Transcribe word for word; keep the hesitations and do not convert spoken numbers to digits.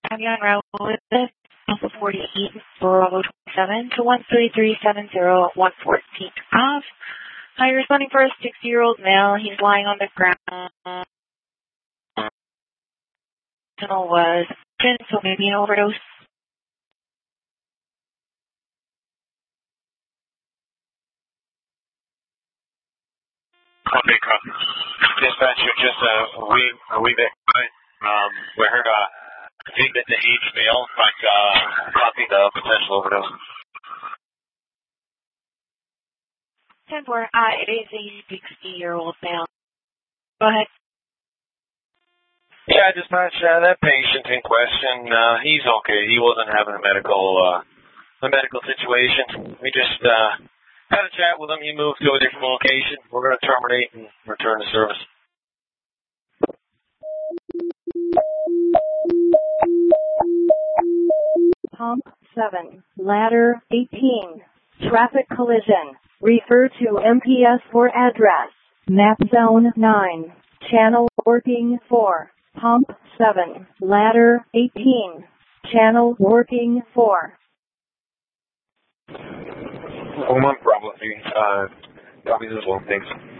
I'm on route with this Alpha forty-eight, Bravo twenty-seven to one three three seven zero one fourteen off. Uh, you're responding for a sixty-year-old male. He's lying on the ground. Was so maybe an overdose. Okay, copy. Dispatcher, just a wee, a wee bit. Um, we heard a big bit to age male, but uh, copy the potential overdose. ten four, uh, it is a sixty-year-old male. Go ahead. Yeah, dispatch, uh, that patient in question, uh, he's okay. He wasn't having a medical, uh, a medical situation. We just, uh, had a chat with him. He moved to a different location. We're going to terminate and return to service. Pump seven, ladder eighteen, traffic collision. Refer to M P S for address. Map zone nine, channel working four. Pump seven, ladder eighteen, channel working four. One Bravo three, uh, copies as well, thanks.